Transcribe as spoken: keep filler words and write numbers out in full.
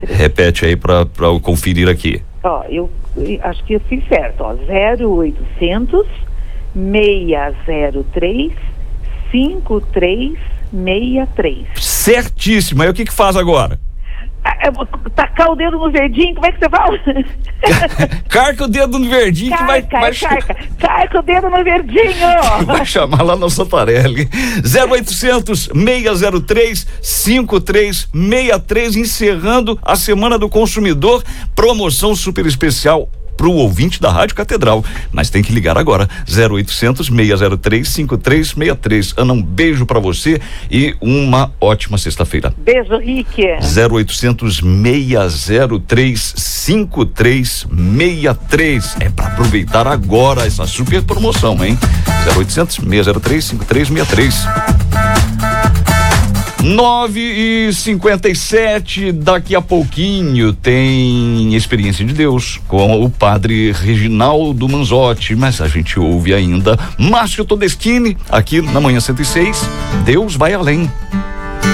Repete aí para para eu conferir aqui. Ó, eu, eu acho que eu fiz certo, ó, zero oitocentos, seis zero três, cinco três seis três. Certíssimo. Aí o que que faz agora? Tacar o dedo no verdinho, como é que você fala? Carca o dedo no verdinho que vai... Carca, vai... é carca. Carca o dedo no verdinho. Vai chamar lá no Santarelli. zero oitocentos, seis zero três, cinco três seis três, encerrando a Semana do Consumidor, promoção super especial para o ouvinte da Rádio Catedral, mas tem que ligar agora, zero oitocentos, seis zero três, cinco três seis três. Ana, um beijo para você e uma ótima sexta-feira. Beijo, Rick. zero oitocentos, seis zero três, cinco três seis três. É para aproveitar agora essa super promoção, hein? zero oitocentos, seis zero três, cinco três seis três. nove e cinquenta e sete, daqui a pouquinho tem Experiência de Deus com o padre Reginaldo Manzotti, mas a gente ouve ainda Márcio Todeschini aqui na Manhã cento e seis. Deus vai além.